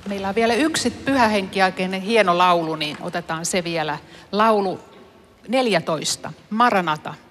Meillä on vielä yksi pyhähenkiaikeinen hieno laulu, niin otetaan se vielä. Laulu 14, Maranata.